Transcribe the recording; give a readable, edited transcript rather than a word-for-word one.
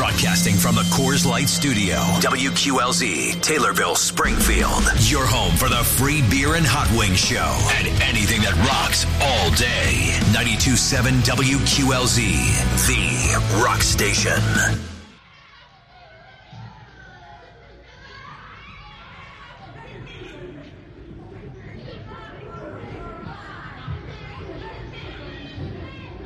Broadcasting from the Coors Light Studio, WQLZ, Taylorville, Springfield. Your home for the free beer and hot wing show and anything that rocks all day. 92.7 WQLZ, the rock station.